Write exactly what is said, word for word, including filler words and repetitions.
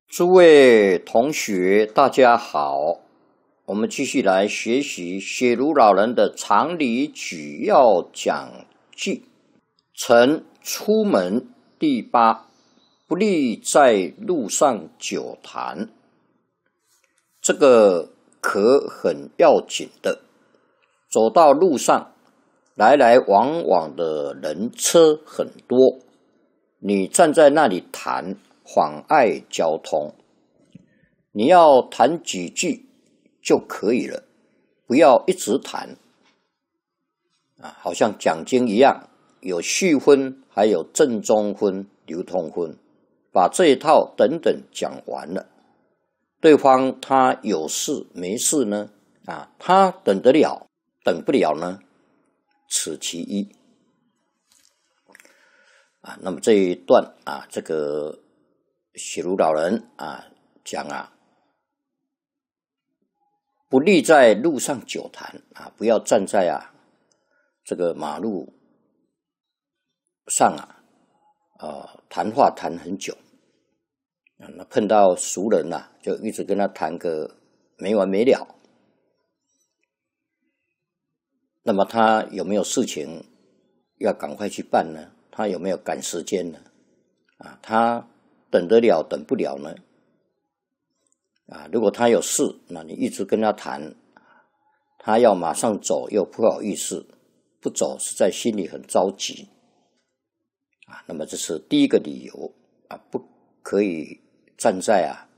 诸位同学，大家好，我们继续来学习写如老人的常理举要讲记。曾出门第八，不立在路上久谈。这个可很要紧的。走到路上，来来往往的人车很多，你站在那里谈，妨碍交通。你要谈几句就可以了，不要一直谈啊，好像讲经一样，有续分，还有正中分、流通分，把这一套等等讲完了，对方他有事没事呢？啊，他等得了，等不了呢？此其一。啊，那么这一段啊，这个写如老人啊讲啊，不立在路上久谈啊，不要站在啊这个马路上啊，呃，谈话谈很久啊，那碰到熟人啊，就一直跟他谈个没完没了。那么他有没有事情要赶快去办呢？他有没有赶时间呢？啊，他等得了等不了呢？啊，如果他有事，那你一直跟他谈，他要马上走又不好意思，不走实在心里很着急。啊，那么这是第一个理由啊，不可以站在啊